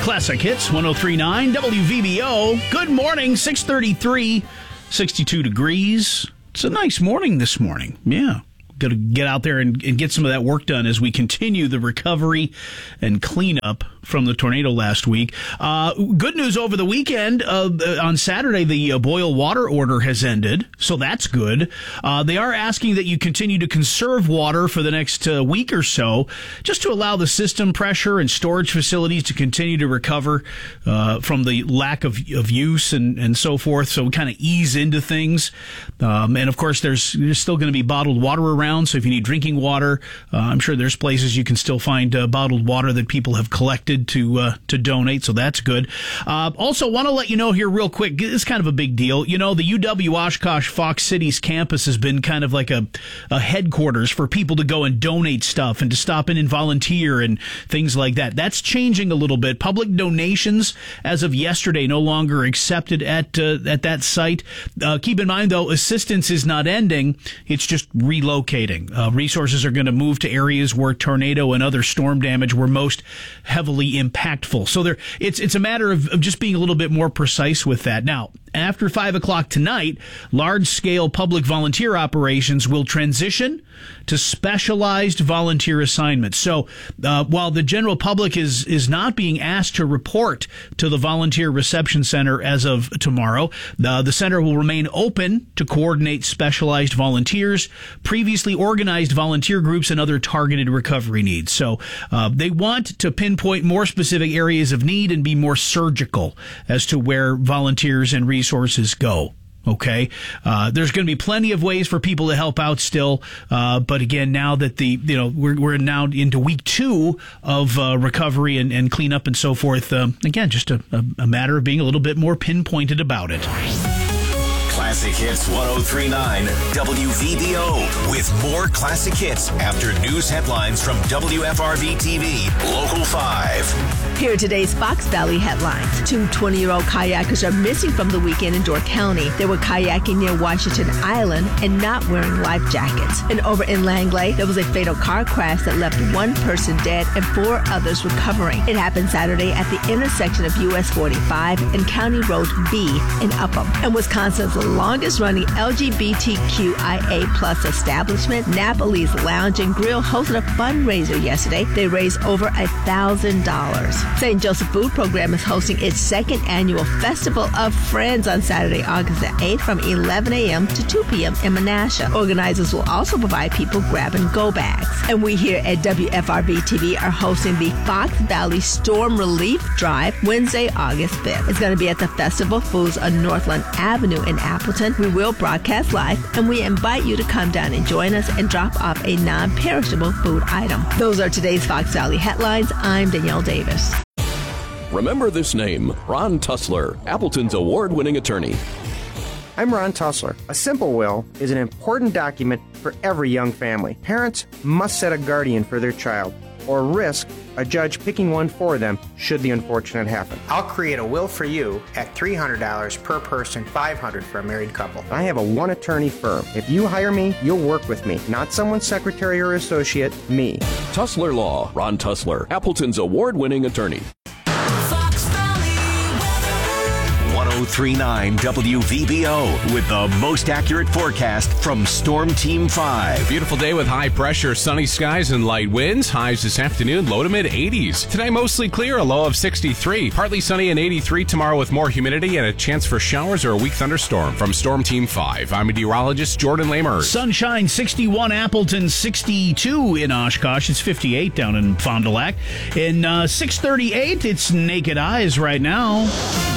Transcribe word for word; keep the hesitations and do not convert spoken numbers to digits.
Classic Hits, one oh three point nine W V B O. Good morning, six thirty-three, sixty-two degrees. It's a nice morning this morning. Yeah. Got to get out there and, and get some of that work done as we continue the recovery and cleanup from the tornado last week. Uh, good news over the weekend. Uh, on Saturday, the uh, boil water order has ended, so that's good. Uh, they are asking that you continue to conserve water for the next uh, week or so, just to allow the system pressure and storage facilities to continue to recover uh, from the lack of, of use and, and so forth, so we kind of ease into things. Um, and, of course, there's, there's still going to be bottled water around. So if you need drinking water, uh, I'm sure there's places you can still find uh, bottled water that people have collected to uh, to donate. So that's good. Uh, also, want to let you know here real quick, it's kind of a big deal. You know, the U W Oshkosh Fox Cities campus has been kind of like a, a headquarters for people to go and donate stuff and to stop in and volunteer and things like that. That's changing a little bit. Public donations, as of yesterday, no longer accepted at uh, at that site. Uh, keep in mind, though, assistance is not ending. It's just relocating. Uh, resources are going to move to areas where tornado and other storm damage were most heavily impactful. So there, it's it's a matter of, of just being a little bit more precise with that. Now, after five o'clock tonight, large-scale public volunteer operations will transition to specialized volunteer assignments. So uh, while the general public is is not being asked to report to the Volunteer Reception Center as of tomorrow, uh, the center will remain open to coordinate specialized volunteers, previously organized volunteer groups, and other targeted recovery needs. So uh, they want to pinpoint more specific areas of need and be more surgical as to where volunteers and resources go. Okay, uh, there's going to be plenty of ways for people to help out still, uh, but again, now that the you know we're we're now into week two of uh, recovery and, and cleanup and so forth. Um, again, just a, a, a matter of being a little bit more pinpointed about it. Classic Hits one oh three point nine W V B O with more classic hits after news headlines from W F R V T V Local five. Here are today's Fox Valley headlines. Two twenty-year-old kayakers are missing from the weekend in Door County. They were kayaking near Washington Island and not wearing life jackets. And over in Langley, there was a fatal car crash that left one person dead and four others recovering. It happened Saturday at the intersection of U S forty-five and County Road B in Upham. And Wisconsin's longest-running L G B T Q I A plus establishment, Napoli's Lounge and Grill, hosted a fundraiser yesterday. They raised over a thousand dollars. Saint Joseph Food Program is hosting its second annual Festival of Friends on Saturday, August the eighth from eleven a.m. to two p.m. in Menasha. Organizers will also provide people grab-and-go bags. And we here at W F R V T V are hosting the Fox Valley Storm Relief Drive Wednesday, August fifth. It's going to be at the Festival Foods on Northland Avenue in Appleton. We will broadcast live, and we invite you to come down and join us and drop off a non-perishable food item. Those are today's Fox Valley headlines. I'm Danielle Davis. Remember this name, Ron Tussler, Appleton's award-winning attorney. I'm Ron Tussler. A simple will is an important document for every young family. Parents must set a guardian for their child or risk a judge picking one for them should the unfortunate happen. I'll create a will for you at three hundred dollars per person, five hundred dollars for a married couple. I have a one-attorney firm. If you hire me, you'll work with me, not someone's secretary or associate, me. Tussler Law, Ron Tussler, Appleton's award-winning attorney. one oh three point nine W V B O with the most accurate forecast from Storm Team five. Beautiful day with high pressure, sunny skies and light winds. Highs this afternoon, low to mid eighties. Today mostly clear, a low of sixty-three. Partly sunny and eighty-three tomorrow with more humidity and a chance for showers or a weak thunderstorm. From Storm Team five, I'm meteorologist Jordan Lamers. Sunshine, sixty-one Appleton, sixty-two in Oshkosh. It's fifty-eight down in Fond du Lac. In uh, six thirty-eight, it's naked eyes right now.